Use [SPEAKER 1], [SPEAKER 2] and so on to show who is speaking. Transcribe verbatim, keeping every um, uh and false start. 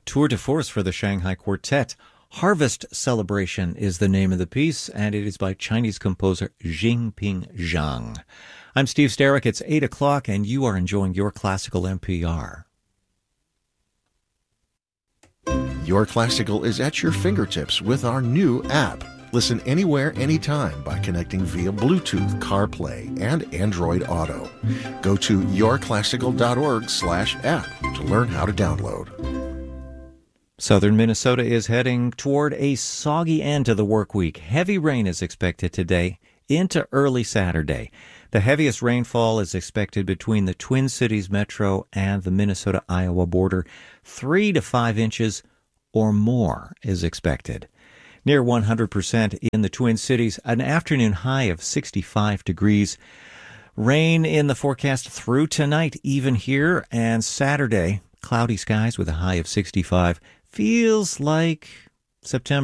[SPEAKER 1] Tour de Force for the Shanghai Quartet. Harvest Celebration is the name of the piece, and it is by Chinese composer Jingping Zhang. I'm Steve Sterrick. It's eight o'clock, and you are enjoying Your Classical N P R.
[SPEAKER 2] Your Classical is at your fingertips with our new app. Listen anywhere, anytime by connecting via Bluetooth, CarPlay, and Android Auto. Go to yourclassical.org slash app to learn how to download.
[SPEAKER 1] Southern Minnesota is heading toward a soggy end to the work week. Heavy rain is expected today into early Saturday. The heaviest rainfall is expected between the Twin Cities metro and the Minnesota-Iowa border. Three to five inches or more is expected. Near one hundred percent in the Twin Cities, an afternoon high of sixty-five degrees. Rain in the forecast through tonight, even here, and Saturday, cloudy skies with a high of sixty-five. Feels like September.